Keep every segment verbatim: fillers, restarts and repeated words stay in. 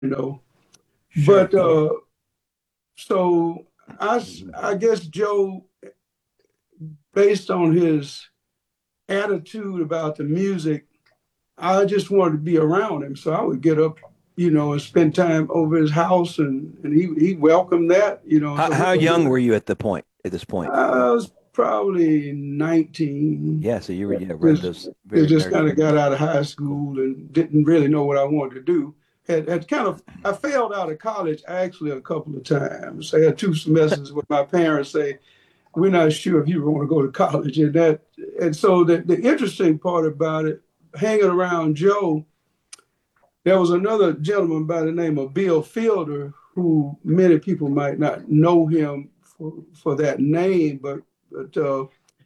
you know. Sure. But uh, so I, s- I guess Joe, based on his attitude about the music, I just wanted to be around him. So I would get up, you know, and spend time over his house, and, and he, he welcomed that, you know. How So we how would young do were it. you at the point at this point? I was probably nineteen. Yeah, so you were yeah right at Just, those just, very just very kind of got out of high cool. school and didn't really know what I wanted to do. Had, had kind of, I failed out of college actually a couple of times. I had two semesters where my parents say, we're not sure if you want to go to college. And that, and so the, the interesting part about it, hanging around Joe, there was another gentleman by the name of Bill Fielder, who many people might not know him for, for that name, but, but uh,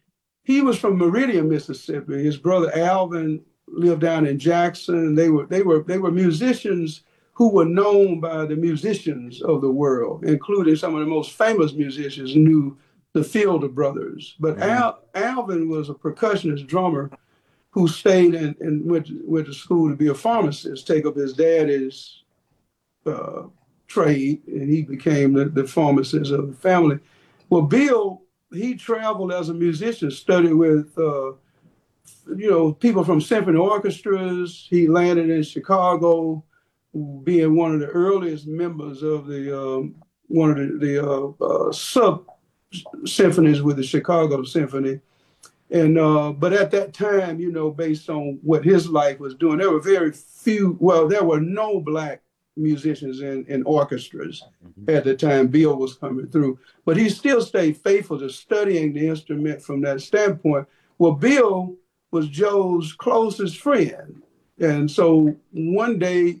he was from Meridian, Mississippi. His brother Alvin lived down in Jackson. They were they were they were musicians who were known by the musicians of the world, including some of the most famous musicians knew the Fielder brothers. But Mhm. Al, Alvin was a percussionist drummer who stayed and, and went, to, went to school to be a pharmacist, take up his daddy's uh, trade, and he became the, the pharmacist of the family. Well, Bill, he traveled as a musician, studied with uh, you know people from symphony orchestras. He landed in Chicago, being one of the earliest members of the um, one of the, the uh, uh, sub symphonies with the Chicago Symphony. And uh, but at that time, you know, based on what his life was doing, there were very few. Well, there were no black musicians in, in orchestras Mhm. at the time Bill was coming through. But he still stayed faithful to studying the instrument from that standpoint. Well, Bill was Joe's closest friend, and so one day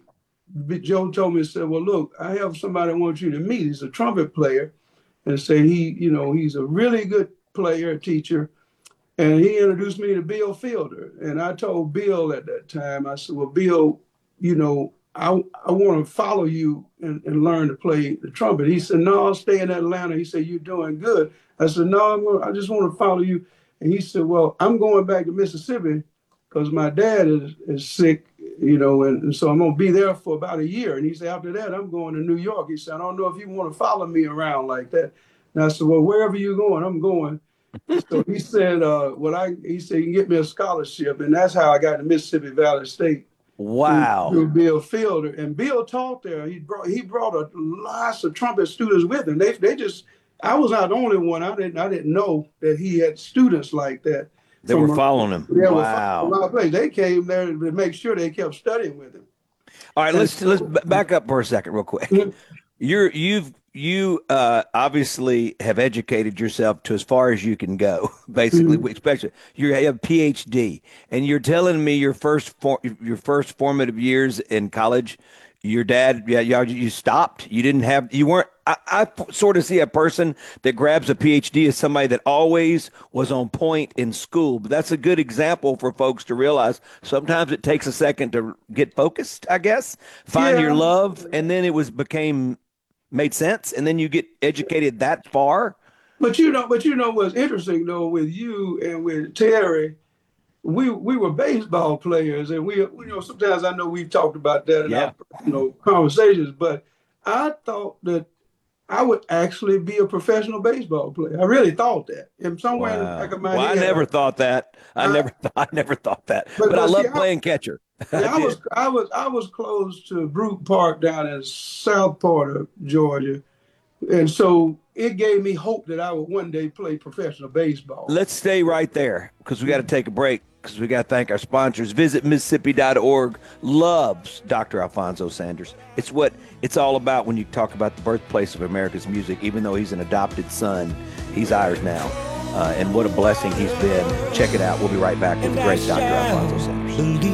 Joe told me, said, "Well, look, I have somebody I want you to meet. He's a trumpet player, and say he, you know, he's a really good player, teacher." And he introduced me to Bill Fielder. And I told Bill at that time, I said, well, Bill, you know, I, I want to follow you and, and learn to play the trumpet. He said, no, I'll stay in Atlanta. He said, you're doing good. I said, no, I'm gonna, I just want to follow you. And he said, well, I'm going back to Mississippi because my dad is, is sick, you know, and, and so I'm going to be there for about a year. And he said, after that, I'm going to New York. He said, I don't know if you want to follow me around like that. And I said, well, wherever you're going, I'm going. So he said, uh, "What I," he said, "You can get me a scholarship," and that's how I got to Mississippi Valley State through, Wow. through Bill Fielder. And Bill taught there. He brought he brought a lots of trumpet students with him. They they just I was not the only one. I didn't I didn't know that he had students like that They were from following him. yeah, well, from Wow. my place. They came there to make sure they kept studying with him. All right, And let's let's b- back up for a second real quick. You're you've you uh obviously have educated yourself to as far as you can go, basically, especially you have a PhD and you're telling me your first for, your first formative years in college, your dad, yeah, you, you stopped. You didn't have you weren't I, I sort of see a person that grabs a PhD as somebody that always was on point in school. But that's a good example for folks to realize sometimes it takes a second to get focused, I guess, find your yeah, love, and then it was became made sense, and then you get educated that far. but you know, but you know what's interesting though with you and with Terry, we we were baseball players, and we you know sometimes I know we've talked about that in our Yeah. personal conversations, but I thought that I would actually be a professional baseball player. I really thought that, and somewhere in the back Wow. of my Well, I head, I, never thought that. I I never thought I never thought that. but But I but see, love I, playing catcher. I yeah, I was did. I was I was close to Brook Park down in south part of Georgia, and so it gave me hope that I would one day play professional baseball. Let's stay right there because we got to take a break because we got to thank our sponsors. Visit Mississippi dot org loves Doctor Alfonso Sanders. It's what it's all about when you talk about the birthplace of America's music. Even though he's an adopted son, he's ours now. Uh, and what a blessing he's been. Check it out. We'll be right back with the great Doctor Alfonso Sanders.